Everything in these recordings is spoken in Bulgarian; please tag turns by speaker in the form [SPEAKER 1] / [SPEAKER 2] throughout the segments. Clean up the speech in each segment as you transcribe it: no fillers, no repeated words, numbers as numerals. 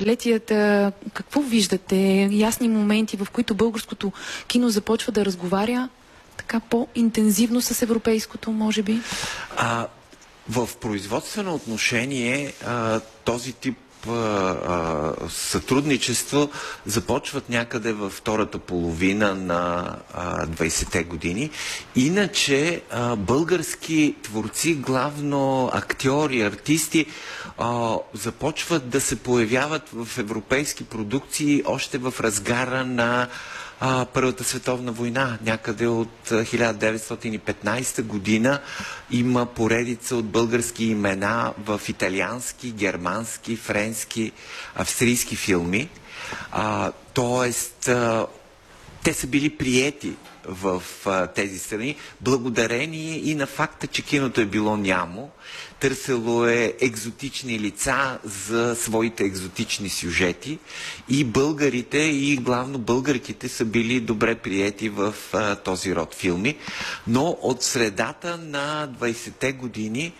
[SPEAKER 1] десетилетията, какво виждате? Ясни моменти, в които българското кино започва да разговаря така по-интензивно с европейското, може би?
[SPEAKER 2] В производствено отношение този тип сътрудничество започват някъде във втората половина на 20-те години. Иначе български творци, главно актьори, артисти, започват да се появяват в европейски продукции още в разгара на Първата световна война. Някъде от 1915 година има поредица от български имена в италиански, германски, френски, австрийски филми. Тоест, те са били приети в тези страни, благодарение и на факта, че киното е било нямо. Търсело е екзотични лица за своите екзотични сюжети и българите, и главно българките са били добре приети в този род филми. Но от средата на 20-те години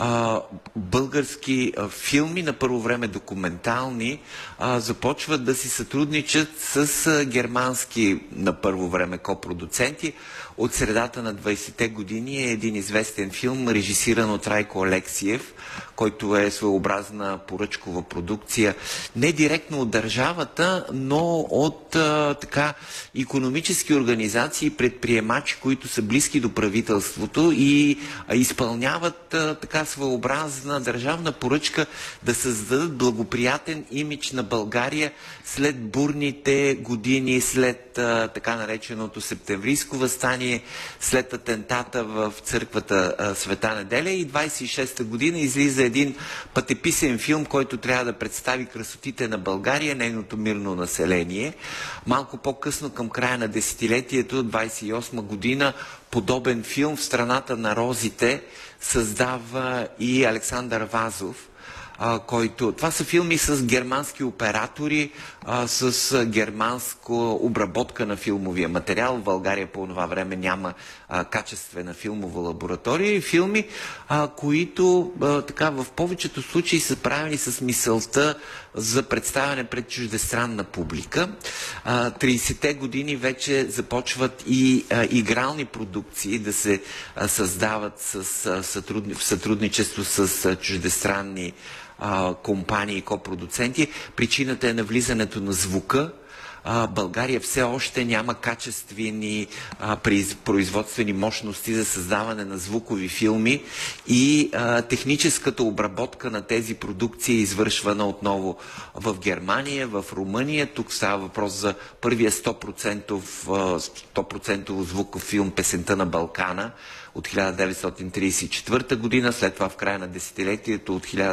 [SPEAKER 2] български филми, на първо време документални, започват да си сътрудничат с германски на първо време копродуценти. От средата на 20-те години е един известен филм, режисиран от Райко Алексиев, който е своеобразна поръчкова продукция, не директно от държавата, но от икономически организации и предприемачи, които са близки до правителството и изпълняват своеобразна държавна поръчка да създадат благоприятен имидж на България след бурните години, след така нареченото септемврийско въстание, след атентата в църквата Света неделя, и 26-та година излиза един пътеписен филм, който трябва да представи красотите на България, нейното мирно население. Малко по-късно, към края на десетилетието, 28 година, подобен филм В страната на розите създава и Александър Вазов, който... Това са филми с германски оператори, с германска обработка на филмовия материал. В България по това време няма качествена филмова лаборатория, и филми, които в повечето случаи са правени с мисълта за представяне пред чуждестранна публика. 30-те години вече започват и игрални продукции да се създават в сътрудничество с чуждестранни компании и копродуценти. Причината е навлизането на звука. България все още няма качествени производствени мощности за създаване на звукови филми и техническата обработка на тези продукции е извършвана отново в Германия, в Румъния. Тук става въпрос за първия 100% звуков филм "Песента на Балкана" от 1934 година, след това в края на десетилетието от